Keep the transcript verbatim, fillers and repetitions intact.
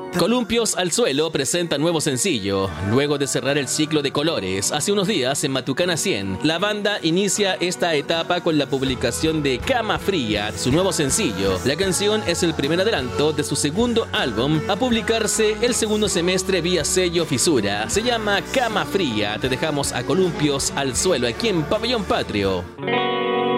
Columpios al Suelo presenta nuevo sencillo. Luego de cerrar el ciclo de Colores, hace unos días en Matucana cien, la banda inicia esta etapa con la publicación de Cama Fría, su nuevo sencillo. La canción es el primer adelanto de su segundo álbum a publicarse el segundo semestre vía sello Fisura. Se llama Cama Fría. Te dejamos a Columpios al Suelo aquí en Pabellón Patrio.